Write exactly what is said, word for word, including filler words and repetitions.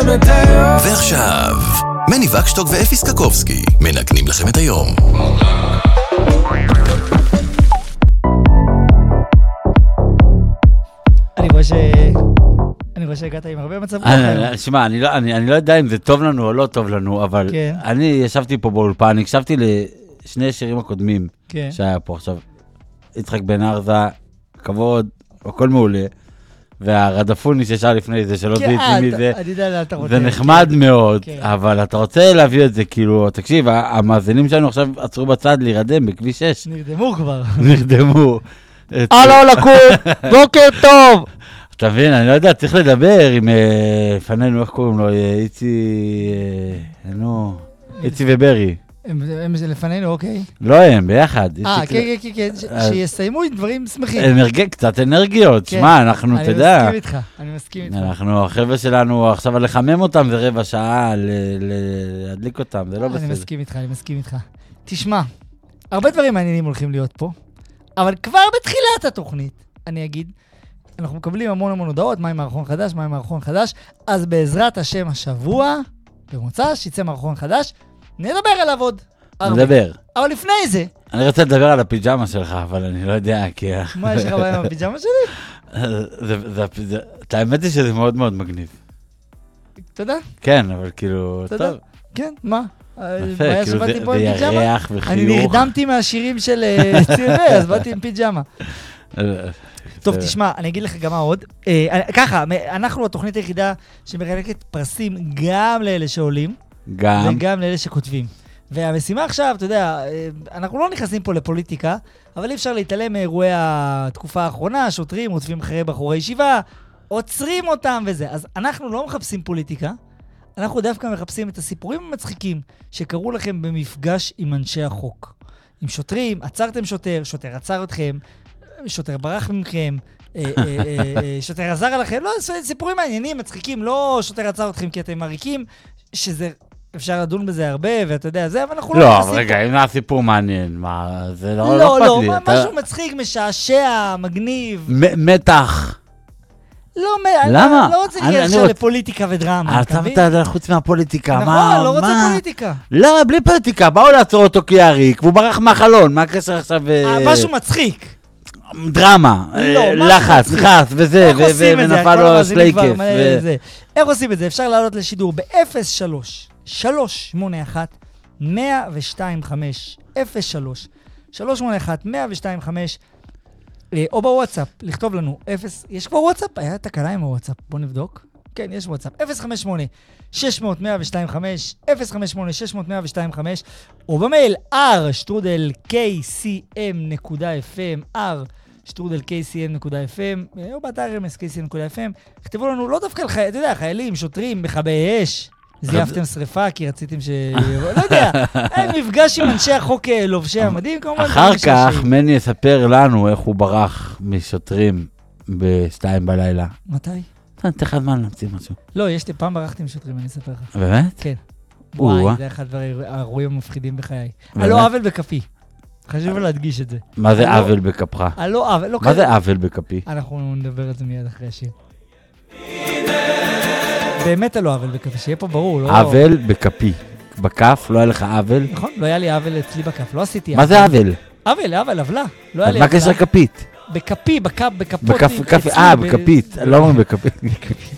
את היום. ועכשיו, מני וקשטוק ואפי סקקובסקי מנגנים לכם את היום. אני רואה ש... אני רואה שהגעת עם הרבה מצב רוח. שמע, אני לא יודע אם זה טוב לנו או לא טוב לנו, אבל אני ישבתי פה באולפן, הקשבתי לשני שירים הקודמים שהיה פה עכשיו. יצחק בן ארזה, כבוד, הכל מעולה. והרדפוני ששר לפני זה, שלא תהייתי מזה, זה נחמד מאוד, אבל אתה רוצה להביא את זה, כאילו, תקשיב, המאזינים שלנו עכשיו עצרו בצד להירדם בכביש שש. נרדמו כבר. נרדמו. הלו, לקום, בוקר טוב. אתה מבין, אני לא יודע, צריך לדבר עם לפנינו, איך קוראים לו, איצי, נו, איצי וברי. הם לפנינו, אוקיי. לא הם, ביחד. אה, כן, כן, כן, שיסיימו עם דברים שמחים. קצת אנרגיות, שמע, אנחנו, אתה יודע. אני מסכים איתך, אני מסכים איתך. אנחנו, החבר'ה שלנו, עכשיו לחמם אותם זה רבע שעה, להדליק אותם, זה לא בסדר. אני מסכים איתך, אני מסכים איתך. תשמע, הרבה דברים מעניינים הולכים להיות פה, אבל כבר בתחילת התוכנית, אני אגיד, אנחנו מקבלים המון המון הודעות, מה עם מערכון חדש, מה עם מערכון חדש, אז בעזרת השם השבוע, במוצא, שיצא מערכון חדש, נדבר עליו עוד. נדבר. אבל לפני זה... אני רוצה לדבר על הפיג'מה שלך, אבל אני לא יודע, כי... מה יש לך בעיה עם הפיג'מה שלי? את האמת היא שזה מאוד מאוד מגניב. תודה. כן, אבל כאילו... תודה. כן, מה? יפה, כאילו זה ירח וחיוך. אני נרדמתי מהשירים של ציוני, אז באתי עם פיג'מה. טוב, תשמע, אני אגיד לך גם מה עוד. ככה, אנחנו התוכנית היחידה שמחלקת פרסים גם לאלה שעולים, גם. וגם לאלה שכותבים. והמשימה עכשיו, אתה יודע, אנחנו לא נכנסים פה לפוליטיקה, אבל אי אפשר להתעלם מאירועי התקופה האחרונה, שוטרים רודפים אחרי בחורי ישיבה, עוצרים אותם וזה. אז אנחנו לא מחפשים פוליטיקה, אנחנו דווקא מחפשים את הסיפורים המצחיקים שקרו לכם במפגש עם אנשי החוק. עם שוטרים, עצרתם שוטר, שוטר עצר אתכם, שוטר ברח מכם, שוטר עזר עליכם, לא, סיפורים מעניינים, מצחיקים, לא שוטר עצר אתכם כי אתם מריקים, שזה... אפשר לדון בזה הרבה, ואתה יודע, זה, אבל אנחנו לא... לא, רגע, אם הסיפור מעניין, מה, זה לא לא, אכפת לא, לי. לא, משהו מצחיק, משעשע, מגניב. מתח. לא, למה? לא רוצה להישאר לפוליטיקה ודרמה, אתה מבין? חוץ מהפוליטיקה, מה? נכון, לא רוצה פוליטיקה. לא, בלי פוליטיקה, באו לעצור אותו כיעריק, והוא ברח מהחלון, מה הקשר עכשיו... משהו מצחיק. דרמה, לחץ, לחץ, וזה, ונפל לו סלייקף. איך עושים את זה? אפשר לעלות לשידור ב-אפס שלוש שלוש שמונה אחת מאה ושתיים חמש אפס שלוש שלוש שמונה אחת מאה ושתיים חמש או בוואטסאפ, לכתוב לנו אפס, יש כבר וואטסאפ? היה תקלה עם הוואטסאפ, בוא נבדוק. כן, יש וואטסאפ, אפס חמש שמונה שש מאות מאה ושתיים חמש אפס חמש שמונה שש מאות מאה ושתיים חמש או במייל r שטרודל kcm נקודה אף אם r שטרודל kcm נקודה אף אם או באתר רמז kcm נקודה אף אם. כתבו לנו לא דווקא על חי... אתה יודע, חיילים, שוטרים, מכבי אש, זייפתם שריפה כי רציתם ש... לא יודע, מפגש עם אנשי החוק לובשי המדים, כמובן. אחר כך מני יספר לנו איך הוא ברח משוטרים בשתיים בלילה. מתי? תן לך זמן להמציא משהו. לא, יש לי פעם ברחתי עם שוטרים, אני אספר לך. באמת? כן. וואי, זה אחד האירועים המפחידים בחיי. הלא עוול בכפי. חשוב להדגיש את זה. מה זה עוול בכפך? הלא עוול, לא מה זה עוול בכפי? אנחנו נדבר על זה מיד אחרי השיר. באמת הלא עוול בכפי, שיהיה פה ברור. עוול בכפי. בכף, לא היה לך עוול? נכון, לא היה לי עוול אצלי בכף, לא עשיתי עוול. מה זה עוול? עוול, עוול, עוולה. אז מה קשר כפית? בכפי, בכפ, בכפות. אה, בכפית, לא אומרים בכפית.